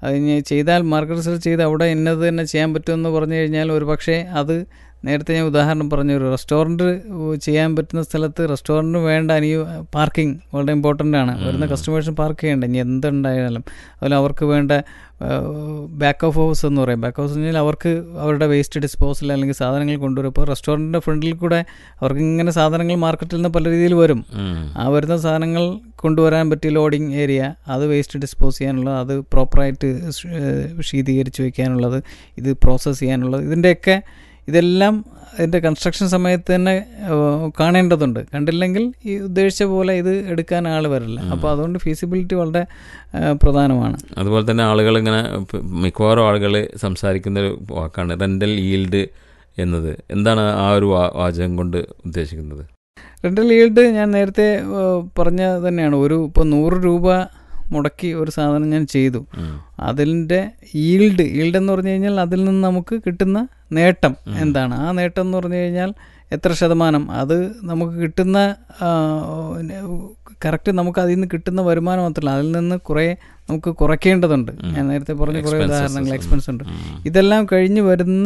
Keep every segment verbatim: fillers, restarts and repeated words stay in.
അത് ഇനി ചെയ്താൽ മാർക്കറ്റ് റിസർച്ച് ചെയ്ത് അവിടെ ഇന്നത് തന്നെ ചെയ്യാൻ പറ്റുമെന്ന് പറഞ്ഞു കഴിഞ്ഞാൽ ഒരു പക്ഷേ അത് നേരത്തെ ഞാൻ ഉദാഹരണം പറഞ്ഞു, ഒരു റെസ്റ്റോറൻറ്റ് ചെയ്യാൻ പറ്റുന്ന സ്ഥലത്ത് റെസ്റ്റോറൻറ്റിന് വേണ്ട ഇനി പാർക്കിംഗ് വളരെ ഇമ്പോർട്ടൻ്റ് ആണ്. വരുന്ന കസ്റ്റമേഴ്സിന് പാർക്ക് ചെയ്യേണ്ട ഇനി എന്തുണ്ടായാലും. അതുപോലെ അവർക്ക് വേണ്ട ബാക്ക് ഓഫ് ഹൗസ് എന്ന് പറയും. ബാക്ക് ഹൗസ് എന്ന് പറഞ്ഞാൽ അവർക്ക് അവരുടെ വേസ്റ്റ് ഡിസ്പോസൽ അല്ലെങ്കിൽ സാധനങ്ങൾ കൊണ്ടുവരും. ഇപ്പോൾ റെസ്റ്റോറൻറ്റിൻ്റെ ഫ്രണ്ടിൽ കൂടെ അവർക്ക് ഇങ്ങനെ സാധനങ്ങൾ മാർക്കറ്റിൽ നിന്ന് പല രീതിയിൽ വരും. ആ വരുന്ന സാധനങ്ങൾ കൊണ്ടുവരാൻ പറ്റിയ ലോഡിങ് ഏരിയ, അത് വേസ്റ്റ് ഡിസ്പോസ് ചെയ്യാനുള്ളത്, അത് പ്രോപ്പറായിട്ട് ശീതീകരിച്ച് വയ്ക്കാനുള്ളത്, ഇത് പ്രോസസ്സ് ചെയ്യാനുള്ളത്, ഇതിൻ്റെയൊക്കെ ഇതെല്ലാം ഇതിൻ്റെ കൺസ്ട്രക്ഷൻ സമയത്ത് തന്നെ കാണേണ്ടതുണ്ട്. കണ്ടില്ലെങ്കിൽ ഈ ഉദ്ദേശിച്ച പോലെ ഇത് എടുക്കാൻ ആൾ വരില്ല. അപ്പോൾ അതുകൊണ്ട് ഫീസിബിലിറ്റി വളരെ പ്രധാനമാണ്. അതുപോലെ തന്നെ ആളുകൾ ഇങ്ങനെ മിക്കവാറും ആളുകൾ സംസാരിക്കുന്ന ഒരു വാക്കാണ് റെൻ്റൽ ഈൽഡ് എന്നത്. എന്താണ് ആ ഒരു വാചകം കൊണ്ട് ഉദ്ദേശിക്കുന്നത്? റെൻ്റൽ ഈൽഡ് ഞാൻ നേരത്തെ പറഞ്ഞ തന്നെയാണ്. ഒരു ഇപ്പോൾ നൂറ് രൂപ മുടക്കി ഒരു സാധനം ഞാൻ ചെയ്തു, അതിൻ്റെ ഈൽഡ് ഈൽഡ് എന്ന് പറഞ്ഞു കഴിഞ്ഞാൽ അതിൽ നിന്ന് നമുക്ക് കിട്ടുന്ന നേട്ടം എന്താണ്, ആ നേട്ടം എന്ന് പറഞ്ഞു കഴിഞ്ഞാൽ എത്ര ശതമാനം അത് നമുക്ക് കിട്ടുന്ന കറക്റ്റ് നമുക്ക് അതിൽ നിന്ന് കിട്ടുന്ന വരുമാനം മാത്രമല്ല, അതിൽ നിന്ന് കുറേ നമുക്ക് കുറയ്ക്കേണ്ടതുണ്ട്. ഞാൻ നേരത്തെ പറഞ്ഞ കുറേ ഉദാഹരണങ്ങൾ, എക്സ്പെൻസ് ഉണ്ട്. ഇതെല്ലാം കഴിഞ്ഞ് വരുന്ന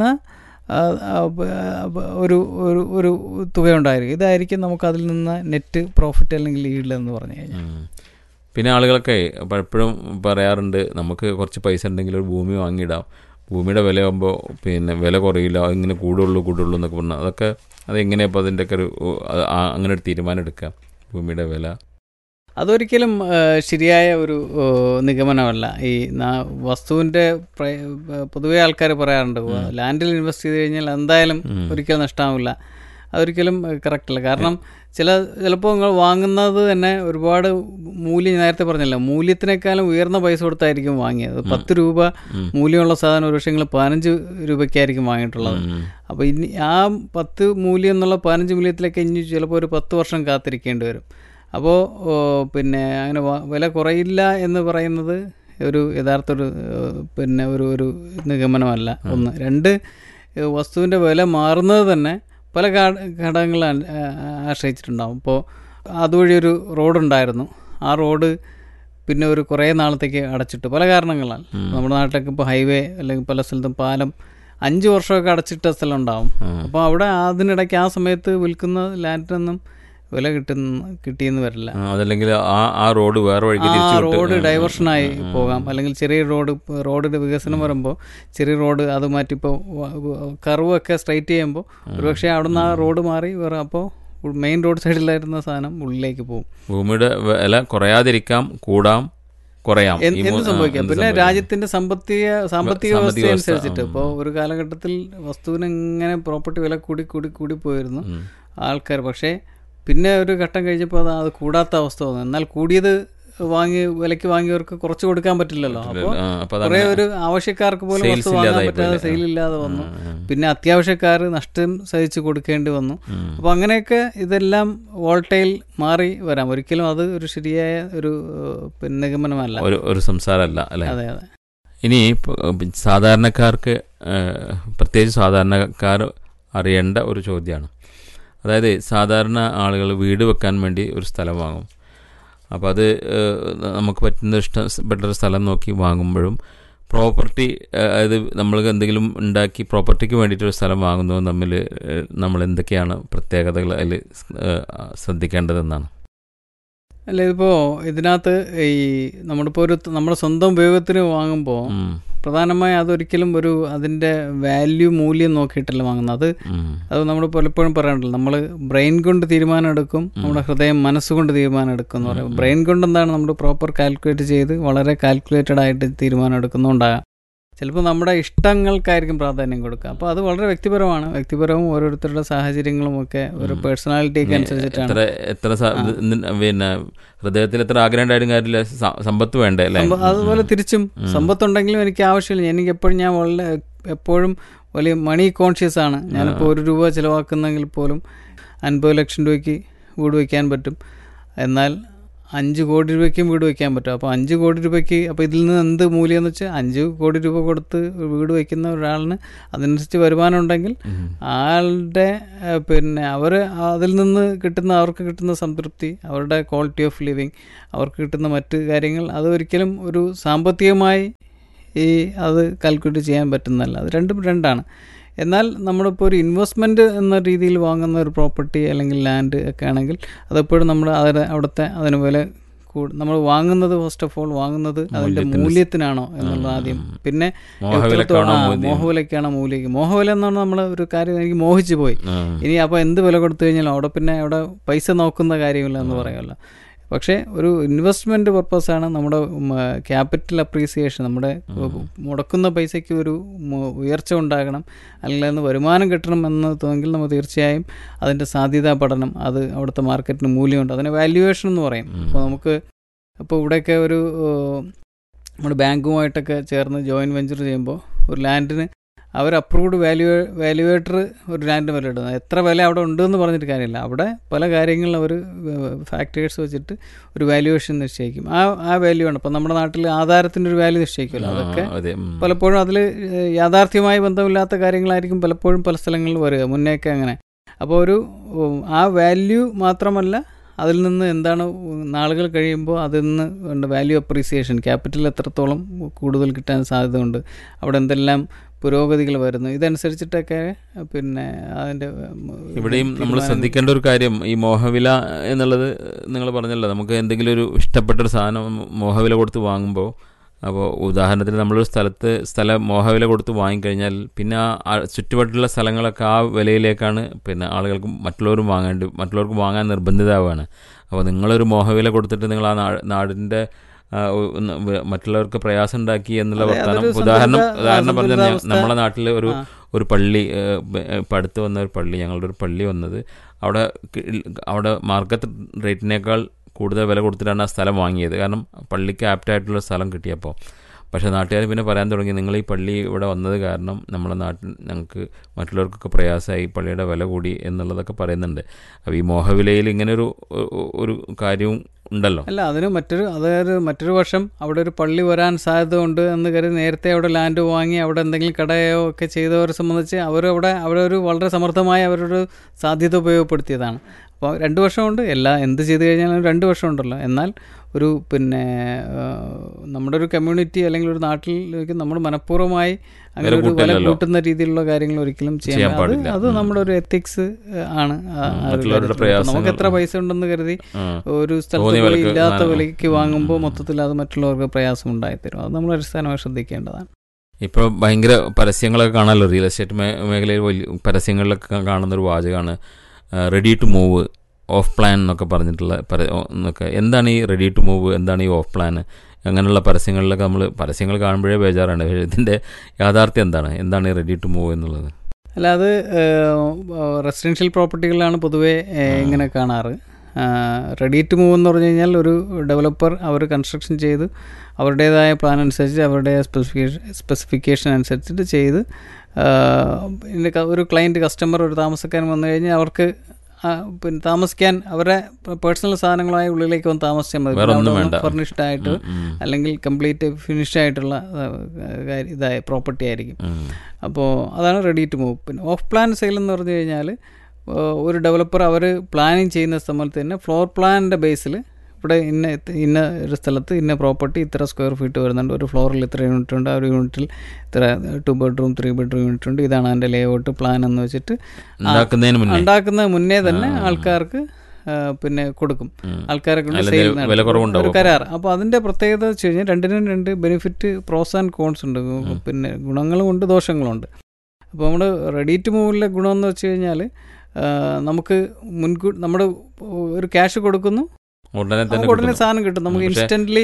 ഒരു ഒരു ഒരു തുകയുണ്ടായിരിക്കും. ഇതായിരിക്കും നമുക്ക് അതിൽ നിന്ന് നെറ്റ് പ്രോഫിറ്റ് അല്ലെങ്കിൽ ഈൽഡ് എന്ന് പറഞ്ഞു കഴിഞ്ഞാൽ. പിന്നെ ആളുകളൊക്കെ പലപ്പോഴും പറയാറുണ്ട്, നമുക്ക് കുറച്ച് പൈസ ഉണ്ടെങ്കിൽ ഒരു ഭൂമി വാങ്ങിയിടാം, ഭൂമിയുടെ വില ആകുമ്പോൾ പിന്നെ വില കുറയില്ല, ഇങ്ങനെ കൂടുള്ളൂ കൂടുള്ളൂ എന്നൊക്കെ പറഞ്ഞാൽ അതൊക്കെ അതെങ്ങനെയാണ്? അപ്പോൾ അതിൻ്റെയൊക്കെ ഒരു അങ്ങനെ ഒരു തീരുമാനം എടുക്കാം ഭൂമിയുടെ വില? അതൊരിക്കലും ശരിയായ ഒരു നിഗമനമല്ല. ഈ വസ്തുവിൻ്റെ പൊതുവേ ആൾക്കാർ പറയാറുണ്ട് ലാൻഡിൽ ഇൻവെസ്റ്റ് ചെയ്ത് കഴിഞ്ഞാൽ എന്തായാലും ഒരിക്കലും നഷ്ടമാവില്ല. അതൊരിക്കലും കറക്റ്റല്ല. കാരണം ചില ചിലപ്പോൾ നിങ്ങൾ വാങ്ങുന്നത് തന്നെ ഒരുപാട് മൂല്യം, നേരത്തെ പറഞ്ഞല്ലോ, മൂല്യത്തിനേക്കാളും ഉയർന്ന പൈസ കൊടുത്തായിരിക്കും വാങ്ങിയത്. പത്ത് രൂപ മൂല്യമുള്ള സാധനം ഒരു പക്ഷേ നിങ്ങൾ പതിനഞ്ച് രൂപയ്ക്കായിരിക്കും വാങ്ങിയിട്ടുള്ളത്. അപ്പോൾ ഇനി ആ പത്ത് മൂല്യം എന്നുള്ള പതിനഞ്ച് മൂല്യത്തിലേക്ക് ഇനി ചിലപ്പോൾ ഒരു പത്ത് വർഷം കാത്തിരിക്കേണ്ടി വരും. അപ്പോൾ പിന്നെ അങ്ങനെ വില കുറയില്ല എന്ന് പറയുന്നത് ഒരു യഥാർത്ഥ ഒരു പിന്നെ ഒരു ഒരു നിഗമനമല്ല. ഒന്ന്. രണ്ട്, വസ്തുവിൻ്റെ വില മാറുന്നത് തന്നെ പല ഘടകങ്ങൾ ആശ്രയിച്ചിട്ടുണ്ടാകും. ഇപ്പോൾ അതുവഴി ഒരു റോഡുണ്ടായിരുന്നു, ആ റോഡ് പിന്നെ ഒരു കുറേ നാളത്തേക്ക് അടച്ചിട്ട് പല കാരണങ്ങളാൽ. നമ്മുടെ നാട്ടിലൊക്കെ ഇപ്പോൾ ഹൈവേ അല്ലെങ്കിൽ പല സ്ഥലത്തും പാലം അഞ്ച് വർഷമൊക്കെ അടച്ചിട്ട സ്ഥലം ഉണ്ടാവും. അപ്പോൾ അവിടെ അതിനിടയ്ക്ക് ആ സമയത്ത് വിൽക്കുന്ന ലാൻഡിനൊന്നും വില കിട്ടുന്ന കിട്ടിയെന്ന് വരില്ല. അതല്ലെങ്കിൽ ആ റോഡ് വേറെ വഴിക്ക് ആ റോഡ് ഡൈവേർഷനായി പോകാം. അല്ലെങ്കിൽ ചെറിയ റോഡ് റോഡിൻ്റെ വികസനം വരുമ്പോൾ ചെറിയ റോഡ് അത് മാറ്റി ഇപ്പോൾ കർവൊക്കെ സ്ട്രൈറ്റ് ചെയ്യുമ്പോൾ ഒരുപക്ഷെ അവിടെ നിന്ന് ആ റോഡ് മാറി വേറെ അപ്പോൾ മെയിൻ റോഡ് സൈഡിലായിരുന്ന സാധനം ഉള്ളിലേക്ക് പോകും. ഭൂമിയുടെ വില കുറയാതിരിക്കാം, കൂടാം, കുറയാം, എന്ത് സംഭവിക്കാം. പിന്നെ രാജ്യത്തിൻ്റെ സാമ്പത്തിക സാമ്പത്തിക വ്യവസ്ഥ അനുസരിച്ചിട്ട് ഇപ്പോൾ ഒരു കാലഘട്ടത്തിൽ വസ്തുവിന് ഇങ്ങനെ പ്രോപ്പർട്ടി വില കൂടി കൂടി കൂടി പോയിരുന്നു ആൾക്കാർ. പക്ഷേ പിന്നെ ഒരു ഘട്ടം കഴിഞ്ഞപ്പോൾ അത് അത് കൂടാത്ത അവസ്ഥ വന്നു. എന്നാൽ കൂടിയത് വാങ്ങി വിലയ്ക്ക് വാങ്ങിയവർക്ക് കുറച്ച് കൊടുക്കാൻ പറ്റില്ലല്ലോ. അപ്പോൾ കുറേ ഒരു ആവശ്യക്കാർക്ക് പോലും വസ്തു വാങ്ങാൻ പറ്റാതെ സെയിലില്ലാതെ വന്നു. പിന്നെ അത്യാവശ്യക്കാർ നഷ്ടം സഹിച്ച് കൊടുക്കേണ്ടി വന്നു. അപ്പോൾ അങ്ങനെയൊക്കെ ഇതെല്ലാം വോൾട്ടൈൽ മാറി വരാം. ഒരിക്കലും അത് ഒരു ശരിയായ ഒരു നിഗമനമല്ല, ഒരു സംസാരമല്ല അല്ലേ? അതെ അതെ. ഇനി സാധാരണക്കാർക്ക്, പ്രത്യേകിച്ച് സാധാരണക്കാർ അറിയേണ്ട ഒരു ചോദ്യമാണ്. അതായത് സാധാരണ ആളുകൾ വീട് വെക്കാൻ വേണ്ടി ഒരു സ്ഥലം വാങ്ങും. അപ്പോൾ അത് നമുക്ക് പറ്റുന്ന ഇഷ്ടപ്പെട്ട ഒരു സ്ഥലം നോക്കി വാങ്ങുമ്പോഴും പ്രോപ്പർട്ടി, അതായത് നമ്മൾ എന്തെങ്കിലും ഉണ്ടാക്കി പ്രോപ്പർട്ടിക്ക് വേണ്ടിയിട്ടൊരു സ്ഥലം വാങ്ങുന്നതും തമ്മിൽ നമ്മൾ എന്തൊക്കെയാണ് പ്രത്യേകതകൾ അതിൽ ശ്രദ്ധിക്കേണ്ടതെന്നാണ്? അല്ല, ഇതിപ്പോൾ ഇതിനകത്ത് ഈ നമ്മളിപ്പോൾ ഒരു നമ്മുടെ സ്വന്തം ഉപയോഗത്തിന് വാങ്ങുമ്പോൾ പ്രധാനമായും അതൊരിക്കലും ഒരു അതിൻ്റെ വാല്യൂ മൂല്യം നോക്കിയിട്ടല്ല വാങ്ങുന്നത്. അത് അത് നമ്മൾ പലപ്പോഴും പറയാറുണ്ടല്ലോ, നമ്മൾ ബ്രെയിൻ കൊണ്ട് തീരുമാനം എടുക്കും, നമ്മുടെ ഹൃദയം മനസ്സുകൊണ്ട് തീരുമാനം എടുക്കും എന്ന് പറയും. ബ്രെയിൻ കൊണ്ട് എന്താണ് നമ്മൾ പ്രോപ്പർ കാൽക്കുലേറ്റ് ചെയ്ത് വളരെ കാൽക്കുലേറ്റഡ് ആയിട്ട് തീരുമാനം എടുക്കുന്നുണ്ടാകാം. ചിലപ്പോൾ നമ്മുടെ ഇഷ്ടങ്ങൾക്കായിരിക്കും പ്രാധാന്യം കൊടുക്കുക. അപ്പോൾ അത് വളരെ വ്യക്തിപരമാണ്. വ്യക്തിപരവും ഓരോരുത്തരുടെ സാഹചര്യങ്ങളും ഒക്കെ ഒരു പേഴ്സണാലിറ്റിക്ക് അനുസരിച്ചിട്ടാണ്. എത്ര പിന്നെ ഹൃദയത്തിൽ എത്ര ആഗ്രഹം ഉണ്ടായിട്ടും കാര്യമില്ല, സമ്പത്ത് വേണ്ടേ അല്ലേ? അതുപോലെ തിരിച്ചും സമ്പത്തുണ്ടെങ്കിലും എനിക്ക് ആവശ്യമില്ല. എനിക്ക് എപ്പോഴും ഞാൻ വളരെ എപ്പോഴും വലിയ മണി കോൺഷ്യസ് ആണ്. ഞാനിപ്പോൾ ഒരു രൂപ ചിലവാക്കുന്നെങ്കിൽ പോലും അൻപത് ലക്ഷം രൂപയ്ക്ക് വീട് വയ്ക്കാൻ പറ്റും, എന്നാൽ അഞ്ച് കോടി രൂപയ്ക്കും വീട് വയ്ക്കാൻ പറ്റും. അപ്പോൾ അഞ്ച് കോടി രൂപയ്ക്ക് അപ്പോൾ ഇതിൽ നിന്ന് എന്ത് മൂല്യം എന്ന് വെച്ചാൽ അഞ്ച് കോടി രൂപ കൊടുത്ത് വീട് വയ്ക്കുന്ന ഒരാളിന് അതിനനുസരിച്ച് വരുമാനം ഉണ്ടെങ്കിൽ ആളുടെ പിന്നെ അവർ അതിൽ നിന്ന് കിട്ടുന്ന അവർക്ക് കിട്ടുന്ന സംതൃപ്തി, അവരുടെ ക്വാളിറ്റി ഓഫ് ലിവിങ്, അവർക്ക് കിട്ടുന്ന മറ്റ് കാര്യങ്ങൾ, അതൊരിക്കലും ഒരു സാമ്പത്തികമായി ഈ അത് കാൽക്കുലേറ്റ് ചെയ്യാൻ പറ്റുന്നതല്ല. അത് രണ്ടും രണ്ടാണ്. എന്നാൽ നമ്മളിപ്പോൾ ഒരു ഇൻവെസ്റ്റ്മെൻറ്റ് എന്ന രീതിയിൽ വാങ്ങുന്ന ഒരു പ്രോപ്പർട്ടി അല്ലെങ്കിൽ ലാൻഡ് ഒക്കെ ആണെങ്കിൽ അതെപ്പോഴും നമ്മൾ അതിന് അവിടുത്തെ അതിന് വില കൂടി നമ്മൾ വാങ്ങുന്നത് ഫസ്റ്റ് ഓഫ് ഓൾ വാങ്ങുന്നത് അതിൻ്റെ മൂല്യത്തിനാണോ എന്നുള്ളത് ആദ്യം. പിന്നെ മോഹവിലക്കാണോ മൂല്യം. മോഹവില എന്നാണ് നമ്മൾ ഒരു കാര്യം എനിക്ക് മോഹിച്ചു പോയി. ഇനി അപ്പോൾ എന്ത് വില കൊടുത്തു കഴിഞ്ഞാലും അവിടെ പിന്നെ അവിടെ പൈസ നോക്കുന്ന കാര്യമില്ല എന്ന് പറയുമല്ലോ. പക്ഷേ ഒരു ഇൻവെസ്റ്റ്മെൻറ്റ് പർപ്പസാണ് നമ്മുടെ ക്യാപിറ്റൽ അപ്രീസിയേഷൻ, നമ്മുടെ മുടക്കുന്ന പൈസയ്ക്ക് ഒരു ഉയർച്ച ഉണ്ടാകണം, അല്ലെങ്കിൽ അതിന് വരുമാനം കിട്ടണം എന്ന് തോന്നുമെങ്കിൽ നമ്മൾ തീർച്ചയായും അതിൻ്റെ സാധ്യതാ പഠനം, അത് അവിടുത്തെ മാർക്കറ്റിന് മൂല്യമുണ്ട്, അതിന് വാല്യുവേഷൻ എന്ന് പറയും. അപ്പോൾ നമുക്ക് ഇപ്പോൾ ഇവിടെയൊക്കെ ഒരു നമ്മുടെ ബാങ്കുമായിട്ടൊക്കെ ചേർന്ന് ജോയിൻറ്റ് വെഞ്ചർ ചെയ്യുമ്പോൾ ഒരു ലാൻഡിന് അവർ അപ്രൂവ്ഡ് വാല്യൂ വാല്യുവേറ്റർ ഒരു ലാൻഡ് വില ഇടുന്നത്. എത്ര വില അവിടെ ഉണ്ടെന്ന് പറഞ്ഞിട്ട് കാര്യമില്ല. അവിടെ പല കാര്യങ്ങളും അവർ ഫാക്ടേഴ്സ് വെച്ചിട്ട് ഒരു വാല്യുവേഷൻ നിശ്ചയിക്കും. ആ ആ വാല്യൂ ആണ്. ഇപ്പം നമ്മുടെ നാട്ടിൽ ആധാരത്തിൻ്റെ ഒരു വാല്യൂ നിശ്ചയിക്കുമല്ലോ. അതൊക്കെ പലപ്പോഴും അതിൽ യാഥാർത്ഥ്യമായി ബന്ധമില്ലാത്ത കാര്യങ്ങളായിരിക്കും പലപ്പോഴും പല സ്ഥലങ്ങളിൽ വരിക, മുന്നേക്കെ അങ്ങനെ. അപ്പോൾ ഒരു ആ വാല്യൂ മാത്രമല്ല, അതിൽ നിന്ന് എന്താണ് നാളുകൾ കഴിയുമ്പോൾ അതിൽ നിന്ന് വാല്യൂ അപ്രീസിയേഷൻ, ക്യാപിറ്റൽ എത്രത്തോളം കൂടുതൽ കിട്ടാൻ സാധ്യതയുണ്ട്, അവിടെ എന്തെല്ലാം പുരോഗതികൾ വരുന്നു, ഇതനുസരിച്ചിട്ടൊക്കെ പിന്നെ അതിൻ്റെ ഇവിടെയും നമ്മൾ ശ്രദ്ധിക്കേണ്ട ഒരു കാര്യം ഈ മോഹവില എന്നുള്ളത് നിങ്ങൾ പറഞ്ഞല്ലോ. നമുക്ക് എന്തെങ്കിലും ഒരു ഇഷ്ടപ്പെട്ടൊരു സാധനം മോഹവില കൊടുത്ത് വാങ്ങുമ്പോൾ, അപ്പോൾ ഉദാഹരണത്തിന് നമ്മളൊരു സ്ഥലത്ത് സ്ഥലം മോഹവില കൊടുത്ത് വാങ്ങിക്കഴിഞ്ഞാൽ പിന്നെ ആ ചുറ്റുപാടുള്ള സ്ഥലങ്ങളൊക്കെ ആ വിലയിലേക്കാണ് പിന്നെ ആളുകൾക്ക് മറ്റുള്ളവരും വാങ്ങേണ്ടി മറ്റുള്ളവർക്ക് വാങ്ങാൻ നിർബന്ധിതമാവുകയാണ്. അപ്പോൾ നിങ്ങളൊരു മോഹവില കൊടുത്തിട്ട് നിങ്ങൾ ആ നാടിൻ്റെ മറ്റുള്ളവർക്ക് പ്രയാസം ഉണ്ടാക്കി എന്നുള്ള വർത്തമാനം. ഉദാഹരണം ഉദാഹരണം പറഞ്ഞാൽ നമ്മളെ നാട്ടിൽ ഒരു ഒരു പള്ളി ഇപ്പം അടുത്ത് വന്ന ഒരു പള്ളി ഞങ്ങളുടെ ഒരു പള്ളി വന്നത് അവിടെ അവിടെ മാർക്കറ്റ് റേറ്റിനേക്കാൾ കൂടുതൽ വില കൊടുത്തിട്ടാണ് ആ സ്ഥലം വാങ്ങിയത്. കാരണം പള്ളിക്ക് ആപ്റ്റായിട്ടുള്ള സ്ഥലം കിട്ടിയപ്പോൾ. പക്ഷേ നാട്ടുകാർ പിന്നെ പറയാൻ തുടങ്ങി, നിങ്ങൾ ഈ പള്ളി ഇവിടെ വന്നത് കാരണം നമ്മുടെ നാട്ടിൽ ഞങ്ങൾക്ക് മറ്റുള്ളവർക്കൊക്കെ പ്രയാസമായി, പള്ളിയുടെ വില കൂടി എന്നുള്ളതൊക്കെ പറയുന്നുണ്ട്. അപ്പോൾ ഈ മോഹവിലയിൽ ഇങ്ങനെ ഒരു ഒരു കാര്യവും ഉണ്ടല്ലോ. അല്ല, അതിന് മറ്റൊരു അതായത് മറ്റൊരു വർഷം അവിടെ ഒരു പള്ളി വരാൻ സാധ്യത ഉണ്ട് എന്ന് കരുതി നേരത്തെ അവിടെ ലാൻഡ് വാങ്ങി അവിടെ എന്തെങ്കിലും കടയോ ഒക്കെ ചെയ്തവരെ സംബന്ധിച്ച് അവരവിടെ അവരൊരു വളരെ സമർത്ഥമായി അവരൊരു സാധ്യത ഉപയോഗപ്പെടുത്തിയതാണ്. അപ്പോൾ രണ്ട് വർഷമുണ്ട്, എല്ലാ എന്ത് ചെയ്ത് കഴിഞ്ഞാലും രണ്ട് വർഷം ഉണ്ടല്ലോ. എന്നാൽ ഒരു പിന്നെ നമ്മുടെ ഒരു കമ്മ്യൂണിറ്റി അല്ലെങ്കിൽ ഒരു നാട്ടിലേക്ക് നമ്മൾ മനഃപൂർവ്വമായി അങ്ങനെ ഒരു വില കൂട്ടുന്ന രീതിയിലുള്ള കാര്യങ്ങൾ ഒരിക്കലും ചെയ്യാൻ പാടില്ല. അത് നമ്മുടെ ഒരു എത്തിക്സ് ആണ്. നമുക്ക് എത്ര പൈസ ഉണ്ടെന്ന് കരുതി ഒരു സ്ഥലത്ത് പോയി ഇല്ലാത്ത വിലയ്ക്ക് വാങ്ങുമ്പോൾ മൊത്തത്തിൽ അത് മറ്റുള്ളവർക്ക് പ്രയാസം ഉണ്ടായിത്തരും. അത് നമ്മൾ അടിസ്ഥാനമായി ശ്രദ്ധിക്കേണ്ടതാണ്. ഇപ്പോൾ ഭയങ്കര പരസ്യങ്ങളൊക്കെ കാണാമല്ലോ, റിയൽ എസ്റ്റേറ്റ് മേഖലയിൽ വലിയ പരസ്യങ്ങളിലൊക്കെ കാണുന്നൊരു വാചകമാണ് ready to move, of plan എന്നൊക്കെ പറഞ്ഞിട്ടുള്ള എന്നൊക്കെ. എന്താണ് ഈ റെഡി ടു മൂവ്, എന്താണ് ഈ ഓഫ് പ്ലാൻ? അങ്ങനെയുള്ള പരസ്യങ്ങളിലൊക്കെ നമ്മൾ പരസ്യങ്ങൾ കാണുമ്പോഴേ ബേജാറാണ്. പക്ഷേ ഇതിൻ്റെ യാഥാർത്ഥ്യം എന്താണ് എന്താണ് ഈ റെഡി ടു മൂവ് എന്നുള്ളത്? അല്ല, അത് റെസിഡൻഷ്യൽ പ്രോപ്പർട്ടികളിലാണ് പൊതുവേ ഇങ്ങനെ കാണാറ്. റെഡി ടു മൂവ് എന്ന് പറഞ്ഞു കഴിഞ്ഞാൽ ഒരു ഡെവലപ്പർ അവർ കൺസ്ട്രക്ഷൻ ചെയ്ത് അവരുടേതായ പ്ലാൻ അനുസരിച്ച് അവരുടെ സ്പെസിഫിക്കേഷൻ സ്പെസിഫിക്കേഷൻ അനുസരിച്ചിട്ട് ചെയ്ത് ഒരു ക്ലയൻറ്റ് കസ്റ്റമർ ഒരു താമസക്കാരൻ വന്നു കഴിഞ്ഞാൽ അവർക്ക് പിന്നെ താമസിക്കാൻ അവരുടെ പേഴ്സണൽ സാധനങ്ങളായ ഉള്ളിലേക്ക് വന്ന് താമസിച്ചാൽ മതി. ഫർണിഷ്ഡ് ആയിട്ട് അല്ലെങ്കിൽ കംപ്ലീറ്റ് ഫിനിഷ്ഡ് ആയിട്ടുള്ള ഇതായ പ്രോപ്പർട്ടി ആയിരിക്കും. അപ്പോൾ അതാണ് റെഡി ടു മൂവ്. പിന്നെ ഓഫ് പ്ലാൻ സെയിൽ എന്ന് പറഞ്ഞു കഴിഞ്ഞാൽ ഒരു ഡെവലപ്പർ അവർ പ്ലാനിങ് ചെയ്യുന്ന സമയത്ത് തന്നെ ഫ്ലോർ പ്ലാനിൻ്റെ ബേസിൽ ഇവിടെ ഇന്ന ഇന്ന ഒരു സ്ഥലത്ത് ഇന്ന പ്രോപ്പർട്ടി ഇത്ര സ്ക്വയർ ഫീറ്റ് വരുന്നുണ്ട്, ഒരു ഫ്ലോറിൽ ഇത്ര യൂണിറ്റ് ഉണ്ട്, ആ ഒരു യൂണിറ്റിൽ ഇത്ര two bedroom three bedroom unit ഉണ്ട്, ഇതാണ് അതിൻ്റെ ലേ ഔട്ട് പ്ലാൻ എന്ന് വെച്ചിട്ട് ഉണ്ടാക്കുന്ന മുന്നേ തന്നെ ആൾക്കാർക്ക് പിന്നെ കൊടുക്കും. ആൾക്കാരെ കൊണ്ട് സെയിൽ ഒരു കരാർ. അപ്പോൾ അതിൻ്റെ പ്രത്യേകത വെച്ച് കഴിഞ്ഞാൽ രണ്ടിനും രണ്ട് ബെനിഫിറ്റ്, പ്രോസ് ആൻഡ് കോൺസ് ഉണ്ട്. പിന്നെ ഗുണങ്ങളും ഉണ്ട് ദോഷങ്ങളും ഉണ്ട്. അപ്പോൾ നമ്മൾ റെഡി ടു മൂവിലെ ഗുണമെന്ന് വെച്ച് കഴിഞ്ഞാൽ നമുക്ക് മുൻകൂർ നമ്മുടെ ഒരു ക്യാഷ് കൊടുക്കുന്നു, ഉടനെ സാധനം കിട്ടും നമുക്ക് ഇൻസ്റ്റന്റ്ലി.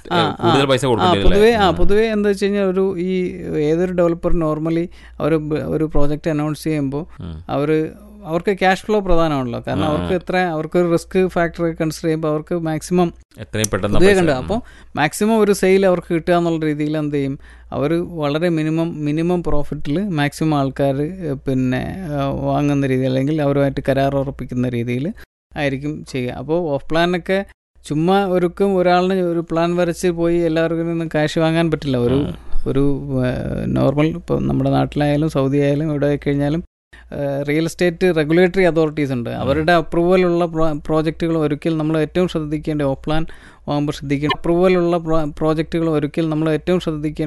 പൊതുവേ ആ പൊതുവേ എന്താ വെച്ച് കഴിഞ്ഞാൽ ഒരു ഈ ഏതൊരു ഡെവലപ്പർ നോർമലി അവർ ഒരു പ്രോജക്റ്റ് അനൗൺസ് ചെയ്യുമ്പോൾ അവർ അവർക്ക് ക്യാഷ് ഫ്ലോ പ്രധാനമാണല്ലോ. കാരണം അവർക്ക് എത്ര അവർക്കൊരു റിസ്ക് ഫാക്ടർ കൺസിഡർ ചെയ്യുമ്പോൾ അവർക്ക് മാക്സിമം പൊതുവേ കണ്ടു. അപ്പോൾ മാക്സിമം ഒരു സെയിൽ അവർക്ക് കിട്ടുക എന്നുള്ള രീതിയിൽ എന്ത് ചെയ്യും, അവർ വളരെ മിനിമം മിനിമം പ്രോഫിറ്റിൽ മാക്സിമം ആൾക്കാർ പിന്നെ വാങ്ങുന്ന രീതി അല്ലെങ്കിൽ അവരുമായിട്ട് കരാർ ഉറപ്പിക്കുന്ന രീതിയിൽ ആയിരിക്കും ചെയ്യുക. അപ്പോൾ ഓഫ് പ്ലാനൊക്കെ ചുമ്മാ ഒരുക്കും ഒരാളിന് ഒരു പ്ലാൻ വരച്ച് പോയി എല്ലാവർക്കും ഒന്നും ക്യാഷ് വാങ്ങാൻ പറ്റില്ല. ഒരു ഒരു നോർമൽ ഇപ്പോൾ നമ്മുടെ നാട്ടിലായാലും സൗദി ആയാലും ഇവിടെ കഴിഞ്ഞാലും റിയൽ എസ്റ്റേറ്റ് റെഗുലേറ്ററി അതോറിറ്റീസ് ഉണ്ട്. അവരുടെ അപ്രൂവലുള്ള പ്രോജക്റ്റുകൾ ഒരിക്കൽ നമ്മൾ ഏറ്റവും ശ്രദ്ധിക്കേണ്ട ഓഫ് പ്ലാൻ വാങ്ങുമ്പോൾ ശ്രദ്ധിക്കേണ്ട അപ്രൂവലുള്ള പ്രോജക്റ്റുകൾ ഒരിക്കൽ നമ്മൾ ഏറ്റവും ശ്രദ്ധിക്കേണ്ട